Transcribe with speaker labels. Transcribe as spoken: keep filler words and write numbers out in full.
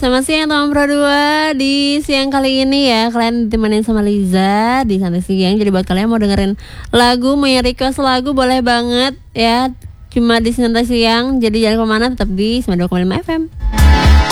Speaker 1: Selamat siang teman Pro dua. Di siang kali ini ya kalian ditemenin sama Liza di Santai Siang. Jadi buat kalian mau dengerin lagu, mau request lagu boleh banget ya. Cuma di Santai Siang. Jadi jangan kemana, tetap di sembilan puluh dua koma lima F M.